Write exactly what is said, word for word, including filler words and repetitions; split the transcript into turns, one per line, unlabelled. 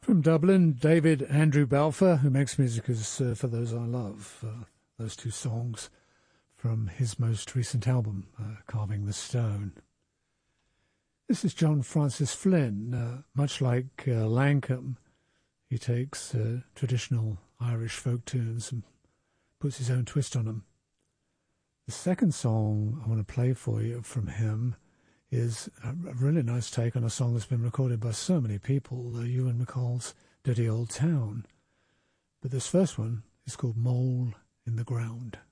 From Dublin, David Andrew Balfour, who makes music as uh, For Those I Love. Uh, those two songs from his most recent album, uh, Carving the Stone. This is John Francis Flynn. Uh, much like uh, Lankum, he takes uh, traditional Irish folk tunes and puts his own twist on them. The second song I want to play for you from him is a really nice take on a song that's been recorded by so many people, uh, Ewan MacColl's Dirty Old Town. But this first one is called Mole in the Ground.